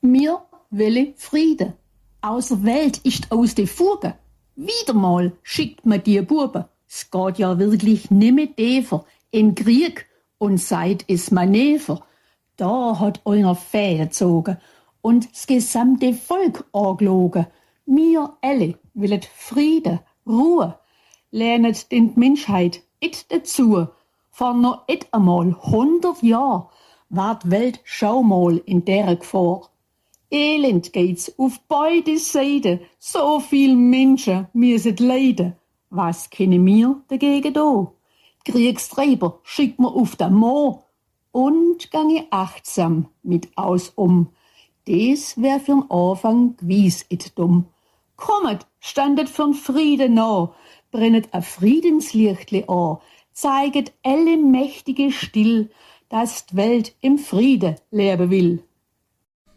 Mir wille Friede. Außer Welt ist aus de Fuge. Wieder mal schickt man die Buben. Es geht ja wirklich nimmer tiefer. In Krieg und seit is Manöver. Da hat einer Fäden gezogen und das gesamte Volk angelogen. Wir alle willen Friede, Ruhe. Lernet den Menschheit it dazu. Vor noch et einmal 100 Jahr war die Welt schau mal in der Gefahr. Elend geht's auf beide Seiten, so viel Menschen müssen leiden. Was können wir dagegen da? Kriegstreiber schickt man auf den Moor und gange achtsam mit aus um. Des wär für'n Anfang gewiss it dumm. Kommet, standet für'n Frieden nah, brennet a Friedenslichtli an, zeiget alle Mächtige still, dass die Welt im Friede leben will.